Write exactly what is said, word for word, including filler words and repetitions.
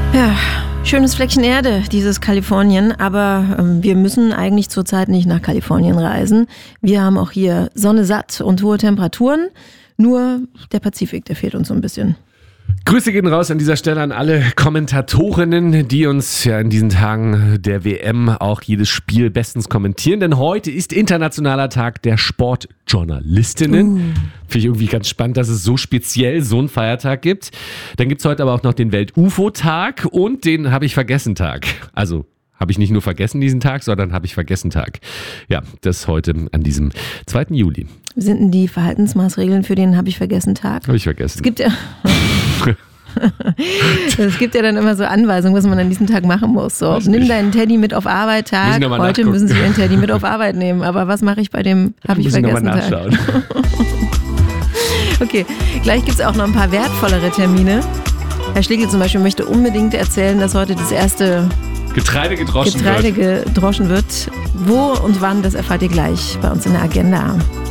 Ja, schönes Fleckchen Erde, dieses Kalifornien, aber ähm, wir müssen eigentlich zurzeit nicht nach Kalifornien reisen. Wir haben auch hier Sonne satt und hohe Temperaturen, nur der Pazifik, der fehlt uns so ein bisschen. Grüße gehen raus an dieser Stelle an alle Kommentatorinnen, die uns ja in diesen Tagen der W M auch jedes Spiel bestens kommentieren. Denn heute ist Internationaler Tag der Sportjournalistinnen. Uh. Finde ich irgendwie ganz spannend, dass es so speziell so einen Feiertag gibt. Dann gibt es heute aber auch noch den Welt-U F O-Tag und den Hab-ich-vergessen-Tag. Also habe ich nicht nur vergessen diesen Tag, sondern habe ich vergessen Tag. Ja, das heute an diesem zweiten Juli. Wie sind denn die Verhaltensmaßregeln für den Hab-ich-vergessen-Tag? Habe ich vergessen. Es gibt ja... Es gibt ja dann immer so Anweisungen, was man an diesem Tag machen muss. So, nimm deinen Teddy mit auf Arbeit Tag. Heute nachgucken. Müssen Sie Ihren Teddy mit auf Arbeit nehmen. Aber was mache ich bei dem Hab-ich-vergessen-Tag? Okay, gleich gibt es auch noch ein paar wertvollere Termine. Herr Schlegel zum Beispiel möchte unbedingt erzählen, dass heute das erste Getreide gedroschen Getreide wird. gedroschen wird. Wo und wann, das erfahrt ihr gleich bei uns in der Agenda.